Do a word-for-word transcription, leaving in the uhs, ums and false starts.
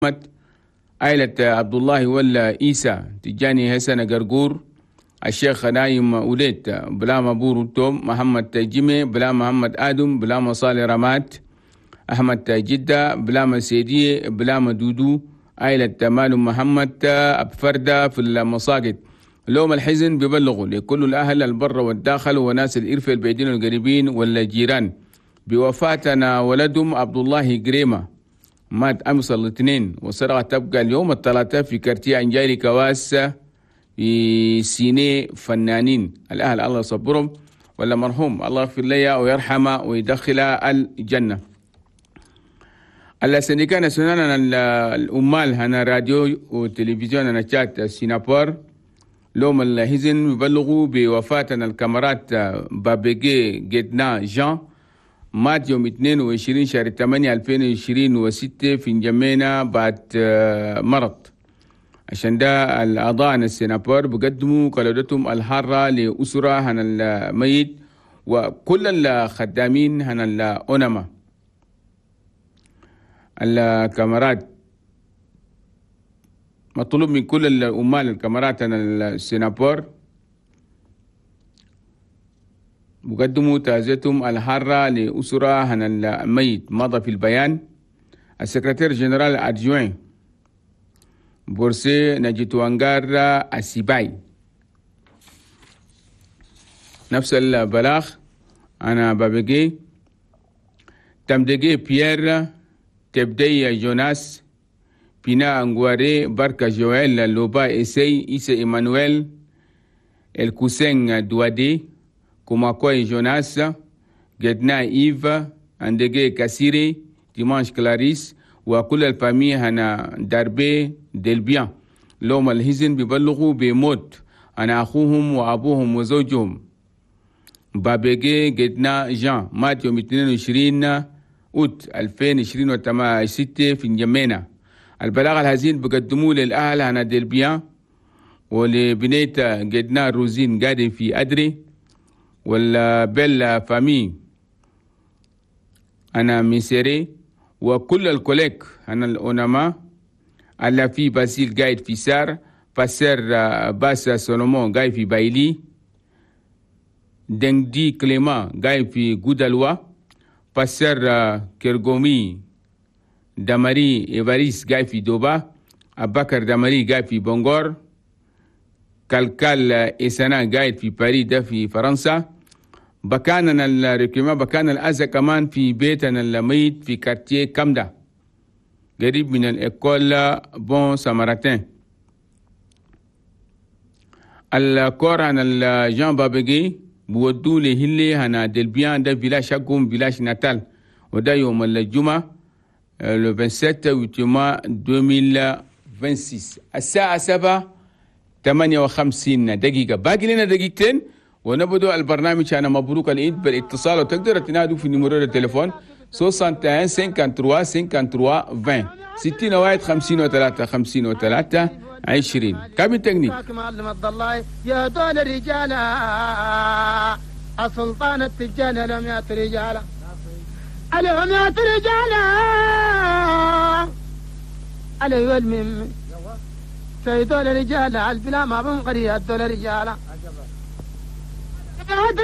عائلة عبد الله ولا عيسى تجاني حسن قرقور الشيخ نايم وليت بلا مبور توم محمد جيمي بلا محمد آدم بلا مصالح رمات أحمد جدة بلا سيدي بلا دودو عائلة مال محمد أبفردة في المصاقد. لوم الحزن بيبلغوا لكل الأهل البر والداخل وناس الإرفة البعيدين والقريبين والجيران بوفاتنا ولدهم عبد الله قريمة مات أمس الاثنين، وسرقة تبقى اليوم الثلاثاء في كارتيه أنجاري كواس في سيني فنانين. الأهل الله يصبرهم ولا مرحوم الله يغفر لها ويرحمه ويدخل الجنة. السنديكا ناسيونال الأمال هنا راديو وتلفزيون هنا شات سينابور لوم الهزن يبلغوا بوفاتنا الكاميرات بابيجي جدنا جان مات يوم اثنين وعشرين شهر ثمانية ألفين وعشرين وستة في نجمينا بعد مرض. عشان ده الأعضاء السينابور بقدموا قلدتهم الحارة لأسرة هنا الميت وكل الخدامين هنا الأونما. الكاميرات مطلوب من كل الأمال الكاميرات هنا السينابور بقدموا تعزيتهم الحارة لأسرة هنا الميت. مضى في البيان السكرتير جنرال أدجوين بورسي نجيتوانغار السيباي. نفس البلاغ أنا بابيجي تمدجي بيير تبدي جوناس بينا أنغواري بركة جويل لوبا إسي إيسي إيمانويل الكوسين دوادي كوماكوي جوناس جدنا إيف أندجي كاسيري ديمانش كلاريس وكل الفامي هنا داربي دلبيان. لوم الهزن بيبلغوا بموت أنا أخوهم وأبوهم وزوجهم بابيجي جدنا جان مات يوم اثنين وعشرين أوت ألفين وعشرين وستة في نجمينا. البلاغ الهزين بقدموه للأهل هنا دلبيان ولبنيت جدنا روزين قاعدين في أدري والبيل فامي أنا ميسيري وكل الكوليك أنا الأونما على في باسيل قاعد في سار باسر باسا سولومون قاعد في بايلي دنجدي كليما قاعد في غودالوا باسر كيرغومي داماري إيفاريس قاعد في دوبا أبكر داماري قاعد في بونغور كالكال إسانا قاعد في باريس ده في فرنسا. بكاننا الركيمة بكان الأذى كمان في بيتنا الميت في كارتيه كامدا قريب من الإيكول بون ساماراتين. الكور هنا الجان بابيجي بودو لهلي هنا دلبيان ده فيلاش حقهم فيلاش ناتال وده يوم الجمعة le vingt-sept huit deux mille vingt-six الساعة سبعة ثمانية وخمسين دقيقة. باقي لنا دقيقتين ونبدأ البرنامج. أنا مبروك العيد بالاتصال وتقدر تنادوا في نمرة التليفون واحد وستين خمسة وثلاثين عشرين ستين واحد خمسين وثلاثة خمسين وثلاثة عشرين. كم التكنيك يا دول الرجال السلطان التجال لم يأت رجالا لهم يأت رجالا علي والمم سيدول الرجال البلا ما بنقري الدول الرجال